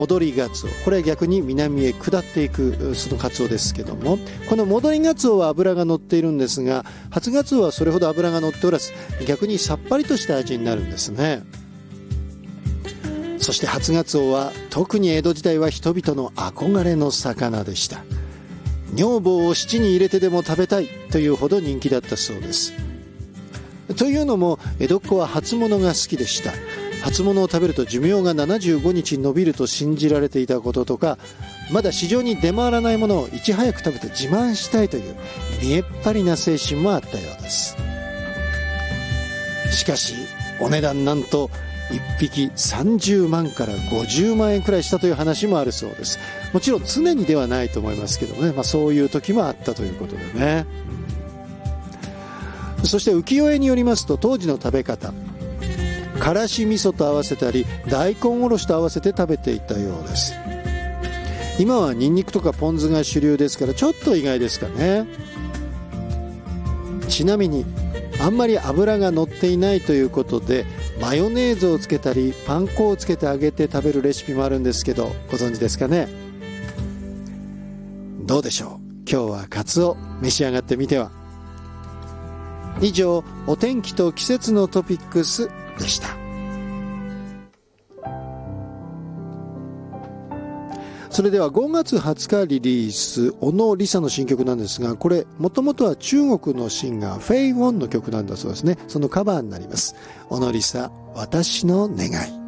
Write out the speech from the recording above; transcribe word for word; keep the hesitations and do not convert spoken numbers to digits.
戻りガツオ、これは逆に南へ下っていくそのカツオですけども、この戻りガツオは脂が乗っているんですが、初ガツオはそれほど脂が乗っておらず、逆にさっぱりとした味になるんですね。そして初ガツオは特に江戸時代は人々の憧れの魚でした。女房を七に入れてでも食べたいというほど人気だったそうです。というのも江戸っ子は初物が好きでした。初物を食べると寿命がななじゅうごにち延びると信じられていたこととか、まだ市場に出回らないものをいち早く食べて自慢したいという見えっ張りな精神もあったようです。しかしお値段なんといっぴきさんじゅうまんからごじゅうまんえんくらいしたという話もあるそうです。もちろん常にではないと思いますけどもね、まあ、そういう時もあったということでね。そして浮世絵によりますと、当時の食べ方、からし味噌と合わせたり大根おろしと合わせて食べていたようです。今はニンニクとかポン酢が主流ですからちょっと意外ですかね。ちなみにあんまり油が乗っていないということで、マヨネーズをつけたりパン粉をつけて揚げて食べるレシピもあるんですけど、ご存知ですかね。どうでしょう、今日はカツオ召し上がってみては。以上、お天気と季節のトピックスでした。それではごがつはつかリリース、小野梨沙の新曲なんですが、これもともとは中国のシンガーフェイ・ウォンの曲なんだそうですね。そのカバーになります。小野梨沙、私の願い。